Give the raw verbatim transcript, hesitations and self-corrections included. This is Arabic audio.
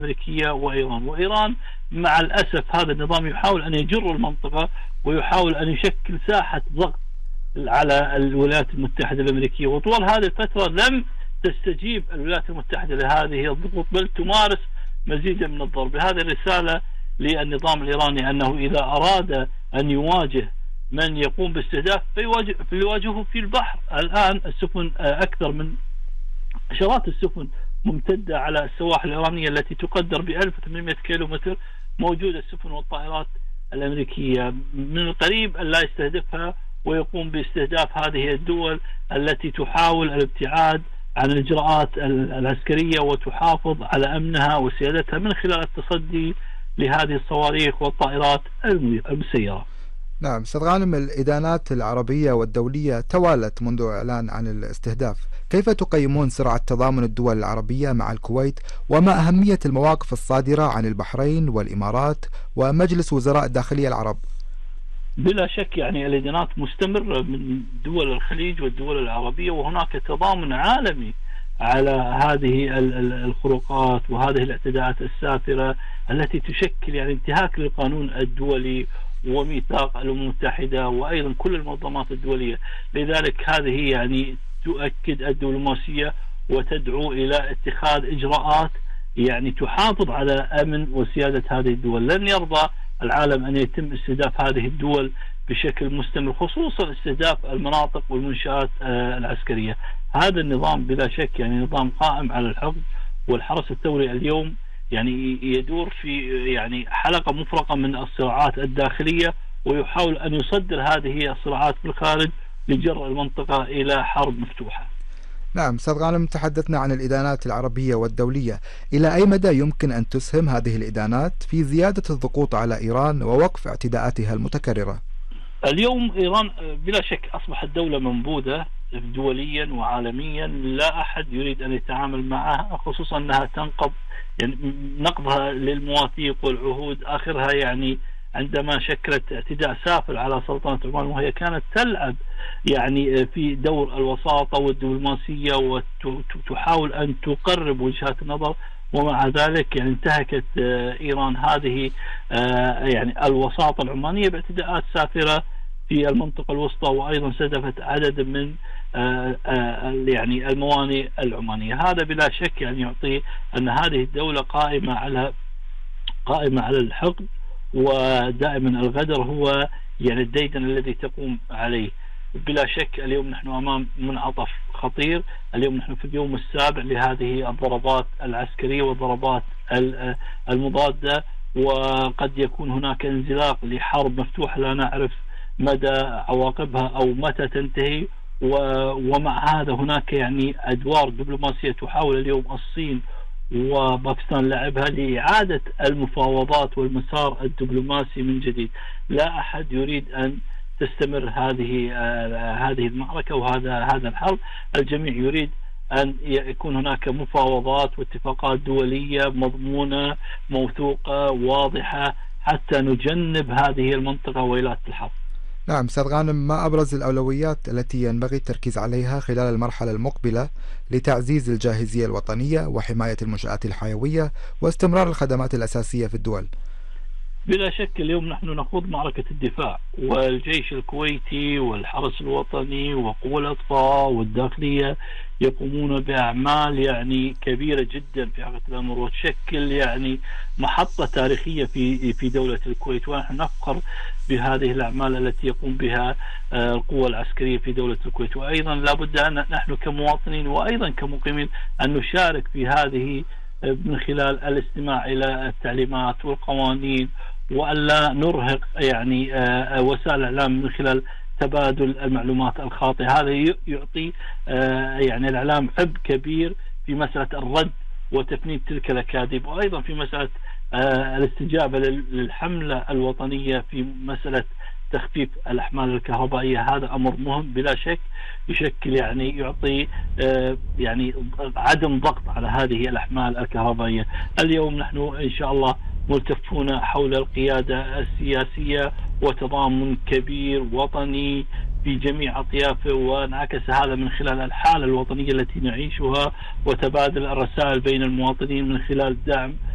الأمريكية وإيران. وإيران مع الأسف هذا النظام يحاول أن يجر المنطقة ويحاول أن يشكل ساحة ضغط على الولايات المتحدة الأمريكية. وطوال هذه الفترة لم تستجيب الولايات المتحدة لهذه الضغوط، بل تمارس مزيدا من الضرب. هذه الرسالة للنظام الإيراني أنه إذا أراد أن يواجه من يقوم باستهداف فيواجه فيواجهه في البحر. الآن السفن أكثر من عشرات السفن ممتدة على السواحل الإيرانية التي تقدر ب ألف وثمانمائة كيلومتر، موجودة السفن والطائرات الأمريكية. من القريب أن لا يستهدفها ويقوم باستهداف هذه الدول التي تحاول الابتعاد عن الإجراءات العسكرية وتحافظ على أمنها وسيادتها من خلال التصدي لهذه الصواريخ والطائرات المسيرة. نعم أستاذ غانم، الإدانات العربية والدولية توالت منذ إعلان عن الاستهداف، كيف تقيمون سرعة تضامن الدول العربية مع الكويت، وما أهمية المواقف الصادرة عن البحرين والإمارات ومجلس وزراء الداخلية العرب؟ بلا شك يعني الإدانات مستمرة من دول الخليج والدول العربية، وهناك تضامن عالمي على هذه الخروقات وهذه الاعتداءات السافرة التي تشكل يعني انتهاك للقانون الدولي وميثاق الأمم المتحدة وأيضا كل المنظمات الدولية. لذلك هذه يعني تؤكد الدبلوماسية وتدعو إلى اتخاذ إجراءات يعني تحافظ على أمن وسيادة هذه الدول. لن يرضى العالم أن يتم استهداف هذه الدول بشكل مستمر، خصوصا استهداف المناطق والمنشآت العسكرية. هذا النظام بلا شك يعني نظام قائم على الحقد والحرس الثوري اليوم يعني يدور في يعني حلقة مفرقة من الصراعات الداخلية، ويحاول أن يصدر هذه الصراعات في الخارج لجر المنطقة إلى حرب مفتوحة. نعم أستاذ غانم، تحدثنا عن الإدانات العربية والدولية، إلى أي مدى يمكن أن تسهم هذه الإدانات في زيادة الضغوط على إيران ووقف اعتداءاتها المتكررة؟ اليوم إيران بلا شك أصبحت دولة منبوذة دوليا وعالميا، لا أحد يريد أن يتعامل معها، خصوصا أنها تنقض يعني نقضها للمواثيق والعهود. آخرها يعني عندما شكلت اعتداء سافر على سلطنة عمان، وهي كانت تلعب يعني في دور الوساطة والدبلوماسية وتحاول أن تقرب وجهات النظر، ومع ذلك يعني انتهكت إيران هذه يعني الوساطة العمانية باعتداءات سافرة في المنطقة الوسطى، وأيضا استهدفت عدد من يعني الموانئ العمانية. هذا بلا شك يعني يعطي أن هذه الدولة قائمة على قائمة على الحقد، ودائما الغدر هو يعني الديدن الذي تقوم عليه. بلا شك اليوم نحن أمام منعطف خطير. اليوم نحن في اليوم السابع لهذه الضربات العسكرية والضربات المضادة، وقد يكون هناك انزلاق لحرب مفتوحة لا نعرف مدى عواقبها أو متى تنتهي. ومع هذا هناك يعني أدوار دبلوماسية تحاول اليوم الصين وباكستان لعبها لإعادة المفاوضات والمسار الدبلوماسي من جديد. لا أحد يريد أن تستمر هذه هذه المعركة وهذا هذا الحرب. الجميع يريد أن يكون هناك مفاوضات واتفاقات دولية مضمونة موثوقة واضحة حتى نجنب هذه المنطقة ويلات الحرب. نعم أستاذ غانم، ما أبرز الأولويات التي ينبغي التركيز عليها خلال المرحلة المقبلة لتعزيز الجاهزية الوطنية وحماية المنشآت الحيوية واستمرار الخدمات الأساسية في الدول؟ بلا شك اليوم نحن نخوض معركة الدفاع، والجيش الكويتي والحرس الوطني وقوى الأطفاء والداخلية يقومون بأعمال يعني كبيرة جدا في حقيقة الأمر، وتشكل يعني محطة تاريخية في في دولة الكويت، ونحن نفخر بهذه الأعمال التي يقوم بها القوى العسكرية في دولة الكويت. وأيضا لابد أن نحن كمواطنين وأيضا كمقيمين أن نشارك في هذه من خلال الاستماع إلى التعليمات والقوانين، وألا نرهق يعني وسائل الإعلام من خلال تبادل المعلومات الخاطئة. هذا يعطي يعني الإعلام عبء كبير في مسألة الرد وتفنيد تلك الأكاذيب، وأيضا في مسألة الاستجابة للحملة الوطنية في مسألة تخفيف الأحمال الكهربائية. هذا أمر مهم بلا شك يشكل يعني يعطي يعني عدم ضغط على هذه الأحمال الكهربائية. اليوم نحن إن شاء الله ملتفون حول القيادة السياسية وتضامن كبير وطني في جميع أطيافه، وانعكس هذا من خلال الحالة الوطنية التي نعيشها وتبادل الرسائل بين المواطنين من خلال دعم